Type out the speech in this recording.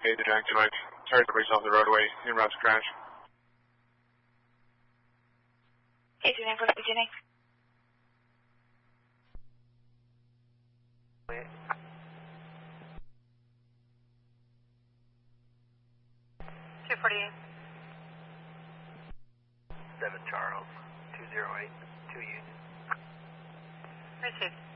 Hey, the Jack Mike. Sorry to race off the roadway en route to crash. Hey, Jenny, what's the Jenny? Wait. 248. 7 Charles, 208, 2 Union. Received.